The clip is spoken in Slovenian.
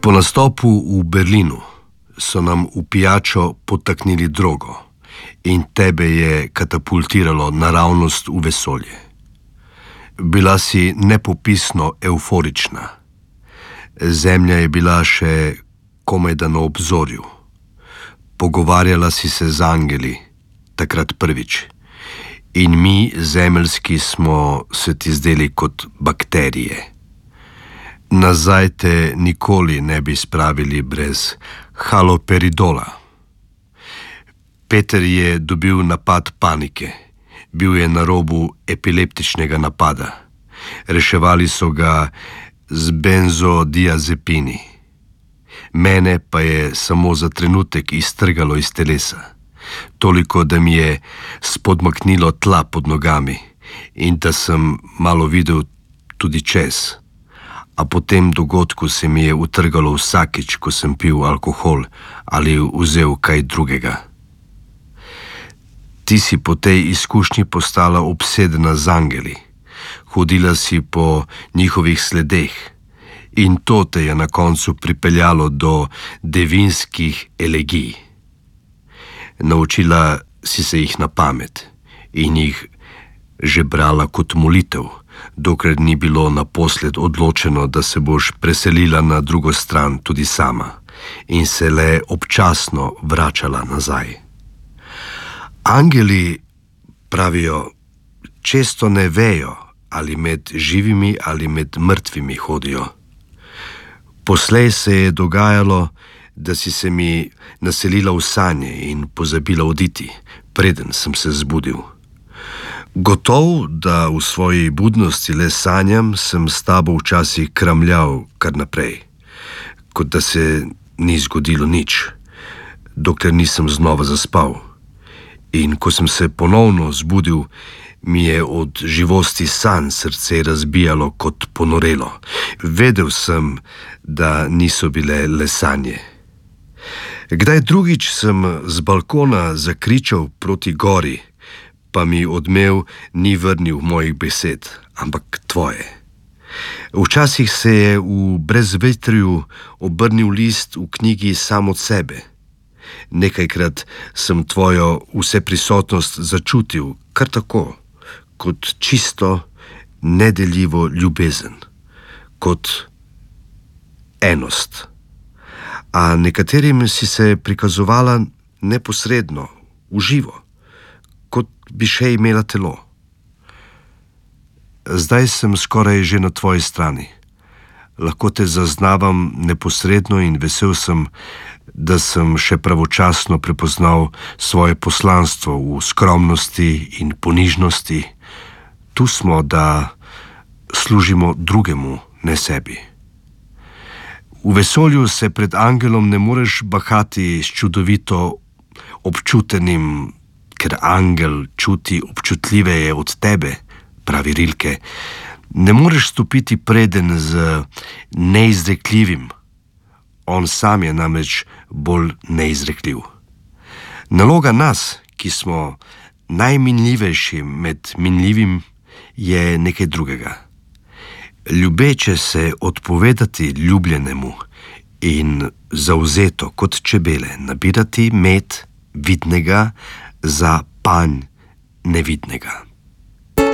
Po nastopu v Berlinu so nam v pijačo podtaknili drogo in tebe je katapultiralo naravnost v vesolje. Bila si nepopisno euforična. Zemlja je bila še komajda na obzorju. Pogovarjala si se z angeli, takrat prvič. In mi, zemeljski, smo se ti zdeli kot bakterije. Nazaj te nikoli ne bi spravili brez haloperidola. Peter je dobil napad panike. Bil je na robu epileptičnega napada. Reševali so ga z benzodiazepini. Mene pa je samo za trenutek iztrgalo iz telesa. Toliko, da mi je spodmaknilo tla pod nogami in da sem malo videl tudi čez. A po tem dogodku se mi je utrgalo vsakič, ko sem pil alkohol ali vzel kaj drugega. Ti si po tej izkušnji postala obsedena z angeli. Hodila si po njihovih sledeh in to te je na koncu pripeljalo do devinskih elegij. Naučila si se jih na pamet in jih že brala kot molitev, dokler ni bilo naposled odločeno, da se boš preselila na drugo stran tudi sama in se le občasno vračala nazaj. Angeli, pravijo, često ne vejo, ali med živimi ali med mrtvimi hodijo. Poslej se je dogajalo, da si se mi naselila v sanje in pozabila oditi, preden sem se zbudil. Gotov, da v svoji budnosti le sanjam, sem s tabo včasih kramljal kar naprej, kot da se ni zgodilo nič, dokler nisem znova zaspal. In ko sem se ponovno zbudil, mi je od živosti sanj srce razbijalo kot ponorelo. Vedel sem, da niso bile le sanje. Kdaj drugič sem z balkona zakričal proti gori, pa mi odmev ni vrnil mojih besed, ampak tvoje. Včasih se je v brezvetrju obrnil list v knjigi sam od sebe. Nekajkrat sem tvojo vseprisotnost začutil kar tako, kot čisto, nedeljivo ljubezen, kot enost. A nekaterim si se prikazovala neposredno, v živo, kot bi še imela telo. Zdaj sem skoraj že na tvoji strani. Lahko te zaznavam neposredno in vesel sem, da sem še pravočasno prepoznal svoje poslanstvo v skromnosti in ponižnosti. Tu smo, da služimo drugemu, ne sebi. V vesolju se pred angelom ne moreš bahati s čudovito občutenim, ker angel čuti občutljiveje od tebe, pravi Rilke. Ne moreš stopiti preden z neizrekljivim. On sam je namreč bolj neizrekljiv. Naloga nas, ki smo najminljivejši med minljivim, je nekaj drugega. Ljubeče se odpovedati ljubljenemu in zavzeto kot čebele nabirati med vidnega za panj nevidnega.